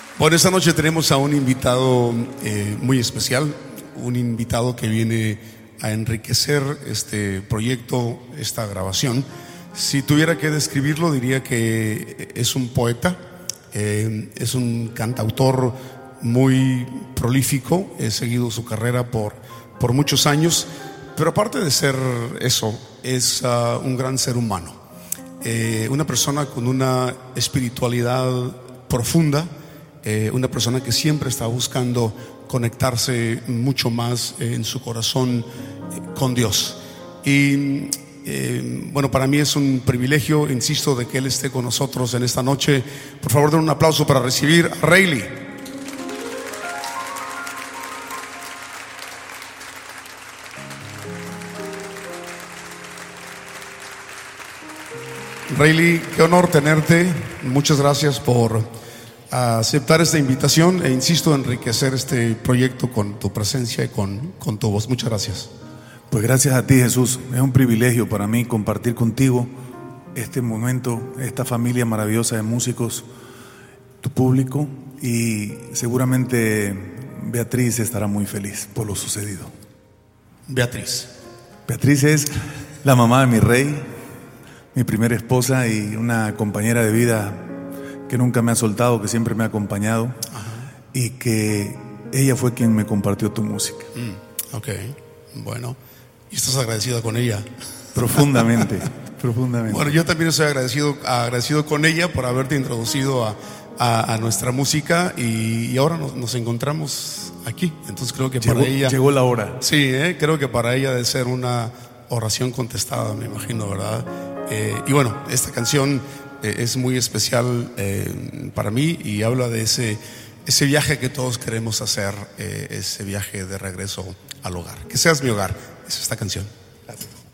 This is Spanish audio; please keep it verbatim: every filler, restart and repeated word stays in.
Bueno, esta noche tenemos a un invitado eh, muy especial, un invitado que viene a enriquecer este proyecto, esta grabación. Si tuviera que describirlo, diría que es un poeta, eh, es un cantautor muy prolífico. He seguido su carrera por, por muchos años, pero aparte de ser eso, es uh, un gran ser humano, eh, una persona con una espiritualidad profunda, eh, una persona que siempre está buscando conectarse mucho más eh, en su corazón eh, con Dios. Y eh, bueno, para mí es un privilegio, insisto, de que Él esté con nosotros en esta noche. Por favor, den un aplauso para recibir a Rayleigh. Rayleigh, qué honor tenerte. Muchas gracias por aceptar esta invitación e insisto, enriquecer este proyecto con tu presencia y con, con tu voz. Muchas gracias. Pues gracias a ti, Jesús. Es un privilegio para mí compartir contigo este momento, esta familia maravillosa de músicos, tu público, y seguramente Beatriz estará muy feliz por lo sucedido. Beatriz. Beatriz es la mamá de mi rey, mi primera esposa y una compañera de vida que nunca me ha soltado, que siempre me ha acompañado. Ajá. Y que ella fue quien me compartió tu música. Mm, ok, bueno. ¿Y estás agradecida con ella? Profundamente, profundamente. Bueno, yo también estoy agradecido, agradecido con ella por haberte introducido a, a, a nuestra música y, y ahora nos, nos encontramos aquí. Entonces creo que llegó, para ella... Llegó la hora. Sí, eh, creo que para ella debe ser una oración contestada, me imagino, ¿verdad? Eh, y bueno, esta canción eh, es muy especial eh, para mí y habla de ese, ese viaje que todos queremos hacer, eh, ese viaje de regreso al hogar. Que seas mi hogar, es esta canción. Gracias.